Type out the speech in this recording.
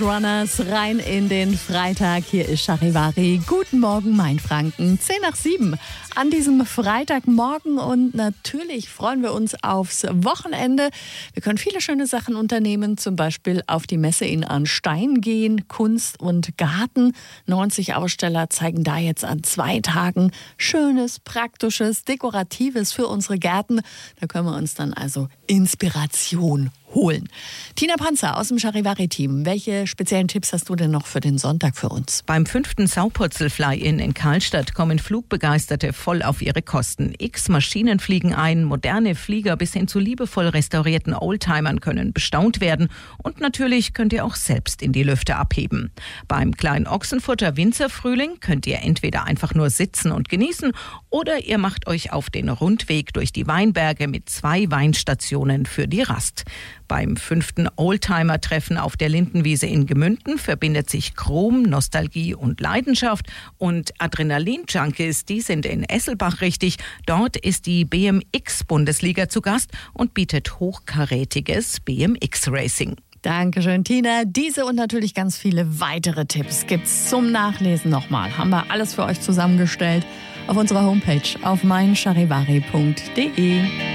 Runners rein in den Freitag. Hier ist Charivari. Guten Morgen, Mainfranken. 6:10 an diesem Freitagmorgen. Und natürlich freuen wir uns aufs Wochenende. Wir können viele schöne Sachen unternehmen. Zum Beispiel auf die Messe in Arnstein gehen. Kunst und Garten. 90 Aussteller zeigen da jetzt an 2 Tagen Schönes, Praktisches, Dekoratives für unsere Gärten. Da können wir uns dann also Inspiration holen. Tina Panzer aus dem Charivari-Team. Welche speziellen Tipps hast du denn noch für den Sonntag für uns? Beim 5. Saupurzel-Fly-In in Karlstadt kommen Flugbegeisterte voll auf ihre Kosten. X Maschinen fliegen ein, moderne Flieger bis hin zu liebevoll restaurierten Oldtimern können bestaunt werden und natürlich könnt ihr auch selbst in die Lüfte abheben. Beim kleinen Ochsenfurter Winzerfrühling könnt ihr entweder einfach nur sitzen und genießen oder ihr macht euch auf den Rundweg durch die Weinberge mit 2 Weinstationen für die Rast. Beim 5. Oldtimer-Treffen auf der Lindenwiese in Gemünden verbindet sich Chrom, Nostalgie und Leidenschaft. Und Adrenalin-Junkies, die sind in Esselbach richtig. Dort ist die BMX-Bundesliga zu Gast und bietet hochkarätiges BMX-Racing. Dankeschön, Tina. Diese und natürlich ganz viele weitere Tipps gibt's zum Nachlesen nochmal. Haben wir alles für euch zusammengestellt auf unserer Homepage auf meincharivari.de.